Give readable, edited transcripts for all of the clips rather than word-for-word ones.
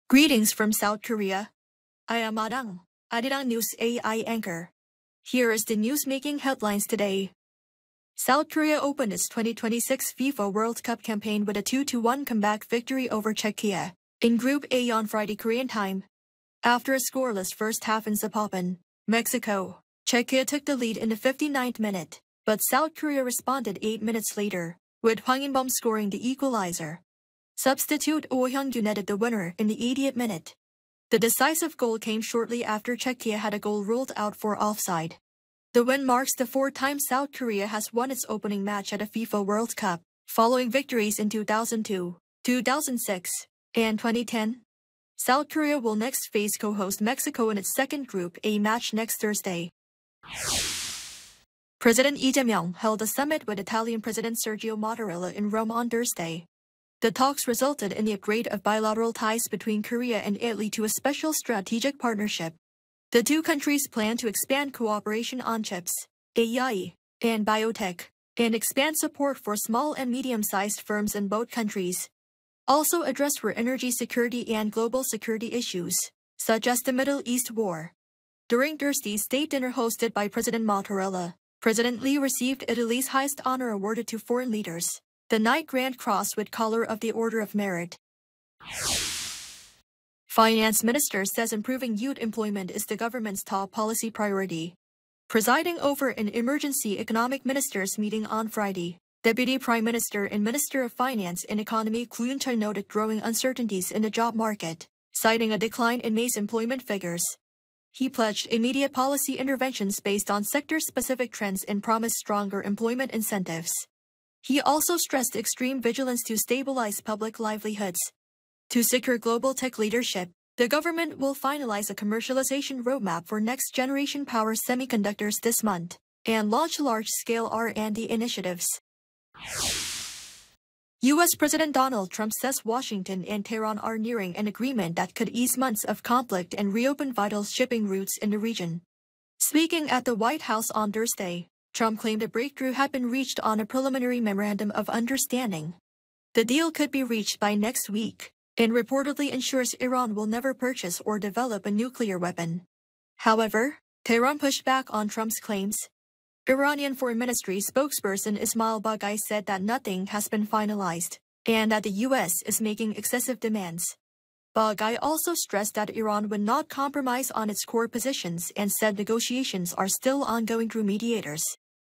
Greetings from South Korea. I am Adang, Arirang News AI anchor. Here is the news-making headlines today. South Korea opened its 2026 FIFA World Cup campaign with a 2-1 comeback victory over Czechia in Group A on Friday Korean time. After a scoreless first half in Zapopan, Mexico, Czechia took the lead in the 59th minute, but South Korea responded 8 minutes later, with Hwang In-bom scoring the equalizer. Substitute Oh Hyun-gyu netted the winner in the 80th minute. The decisive goal came shortly after Czechia had a goal ruled out for offside. The win marks the fourth time South Korea has won its opening match at a FIFA World Cup, following victories in 2002, 2006, and 2010. South Korea will next face co-host Mexico in its second Group A match next Thursday. President Lee Jae-myung held a summit with Italian President Sergio Mattarella in Rome on Thursday. The talks resulted in the upgrade of bilateral ties between Korea and Italy to a special strategic partnership. The two countries plan to expand cooperation on chips, AI, and biotech, and expand support for small and medium-sized firms in both countries. Also addressed were energy security and global security issues, such as the Middle East war. During Thursday's state dinner hosted by President Mattarella, President Lee received Italy's highest honor awarded to foreign leaders, the Knight Grand Cross with Collar of the Order of Merit. Finance Minister says improving youth employment is the government's top policy priority. Presiding over an emergency economic ministers meeting on Friday, Deputy Prime Minister and Minister of Finance and Economy Koo Yoon-chul noted growing uncertainties in the job market, citing a decline in May's employment figures. He pledged immediate policy interventions based on sector-specific trends and promised stronger employment incentives. He also stressed extreme vigilance to stabilize public livelihoods. To secure global tech leadership, the government will finalize a commercialization roadmap for next-generation power semiconductors this month and launch large-scale R&D initiatives. U.S. President Donald Trump says Washington and Tehran are nearing an agreement that could ease months of conflict and reopen vital shipping routes in the region. Speaking at the White House on Thursday, Trump claimed a breakthrough had been reached on a preliminary memorandum of understanding. The deal could be reached by next week, and reportedly ensures Iran will never purchase or develop a nuclear weapon. However, Tehran pushed back on Trump's claims. Iranian Foreign Ministry spokesperson Ismail Baghai said that nothing has been finalized, and that the U.S. is making excessive demands. Baghai also stressed that Iran would not compromise on its core positions and said negotiations are still ongoing through mediators.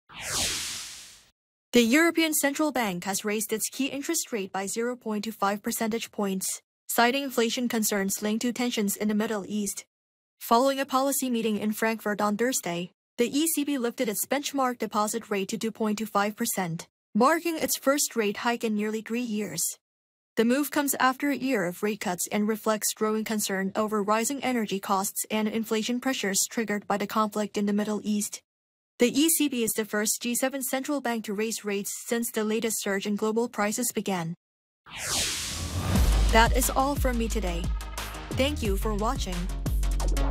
The European Central Bank has raised its key interest rate by 0.25 percentage points, citing inflation concerns linked to tensions in the Middle East. Following a policy meeting in Frankfurt on Thursday, the ECB lifted its benchmark deposit rate to 2.25%, marking its first rate hike in nearly 3 years. The move comes after a year of rate cuts and reflects growing concern over rising energy costs and inflation pressures triggered by the conflict in the Middle East. The ECB is the first G7 central bank to raise rates since the latest surge in global prices began. That is all from me today. Thank you for watching.